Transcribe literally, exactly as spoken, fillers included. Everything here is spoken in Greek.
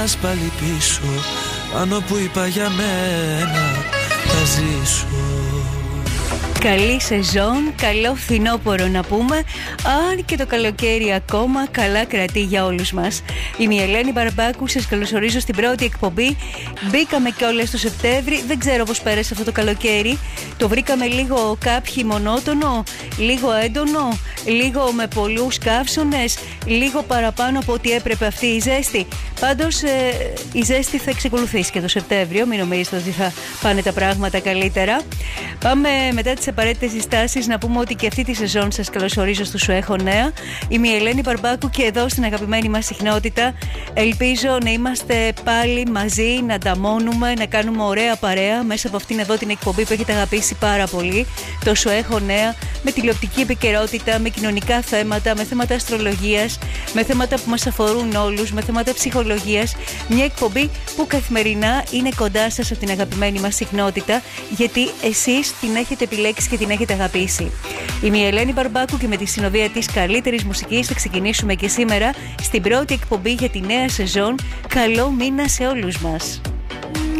πας πάλι πίσω, πάνω που είπα για μένα θα ζήσω. Καλή σεζόν, καλό φθινόπωρο να πούμε, αν και το καλοκαίρι ακόμα καλά κρατεί για όλους μας. Είμαι η Ελένη Μπαρμπάκου, σας καλωσορίζω στην πρώτη εκπομπή. Μπήκαμε κιόλας στο Σεπτέμβρη, δεν ξέρω πώς πέρασε αυτό το καλοκαίρι. Το βρήκαμε λίγο κάποιοι μονότονο, λίγο έντονο, λίγο με πολλούς καύσονες, λίγο παραπάνω από ό,τι έπρεπε αυτή η ζέστη. Πάντως ε, η ζέστη θα εξακολουθήσει και το Σεπτέμβριο, μην νομίζετε ότι θα πάνε τα πράγματα καλύτερα. Πάμε μετά τις απαραίτητες συστάσεις να πούμε ότι και αυτή τη σεζόν σας καλωσορίζω στο Σου Έχω Νέα. Είμαι η Ελένη Μπαρμπάκου και εδώ στην αγαπημένη μας συχνότητα ελπίζω να είμαστε πάλι μαζί, να ανταμώνουμε, να κάνουμε ωραία παρέα μέσα από αυτήν εδώ την εκπομπή που έχετε αγαπήσει πάρα πολύ. Το Σου Έχω Νέα, με τηλεοπτική επικαιρότητα, με κοινωνικά θέματα, με θέματα αστρολογίας, με θέματα που μας αφορούν όλους, με θέματα ψυχολογίας. Μια εκπομπή που καθημερινά είναι κοντά σας από την αγαπημένη μας συχνότητα, γιατί εσείς την έχετε επιλέξει και την έχετε αγαπήσει. Είμαι η Ελένη Μπαρμπάκου και με τη συνοδεία της καλύτερης μουσικής θα ξεκινήσουμε και σήμερα στην πρώτη εκπομπή για τη νέα σεζόν. Καλό μήνα σε όλους μας.